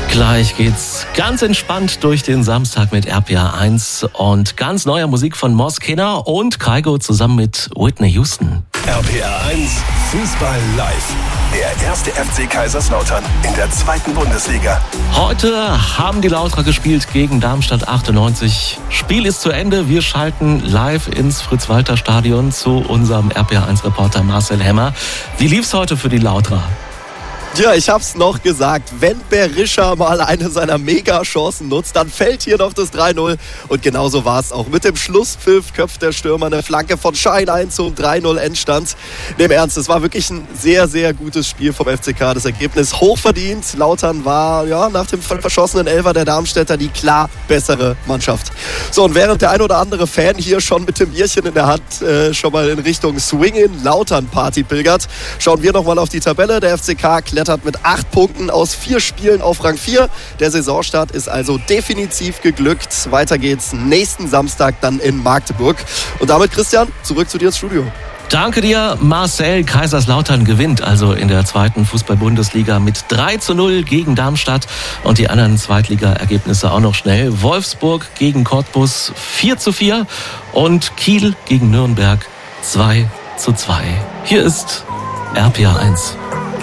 Gleich geht's ganz entspannt durch den Samstag mit RPA 1 und ganz neuer Musik von Mosquera und Kygo zusammen mit Whitney Houston. RPA 1 Fußball live. Der erste FC Kaiserslautern in der 2. Bundesliga. Heute haben die Lauterer gespielt gegen Darmstadt 98. Spiel ist zu Ende. Wir schalten live ins Fritz-Walter-Stadion zu unserem RPA 1-Reporter Marcel Hemmer. Wie lief's heute für die Lauterer? Ja, ich hab's noch gesagt, wenn Berisha mal eine seiner Mega-Chancen nutzt, dann fällt hier noch das 3-0. Und genauso war es auch. Mit dem Schlusspfiff köpft der Stürmer eine Flanke von Schein ein zum 3-0 Endstand. Im Ernst, es war wirklich ein sehr, sehr gutes Spiel vom FCK. Das Ergebnis hochverdient. Lautern war nach dem verschossenen Elfer der Darmstädter die klar bessere Mannschaft. So, und während der ein oder andere Fan hier schon mit dem Bierchen in der Hand schon mal in Richtung Swing-in-Lautern-Party pilgert, schauen wir nochmal auf die Tabelle. Der FCK klettert mit 8 Punkten aus 4 Spielen auf Rang 4. Der Saisonstart ist also definitiv geglückt. Weiter geht's nächsten Samstag dann in Magdeburg. Und damit, Christian, zurück zu dir ins Studio. Danke dir, Marcel. Kaiserslautern gewinnt also in der 2. Fußball-Bundesliga mit 3-0 gegen Darmstadt. Und die anderen Zweitliga-Ergebnisse auch noch schnell. Wolfsburg gegen Cottbus 4-4 und Kiel gegen Nürnberg 2-2. Hier ist RPA 1.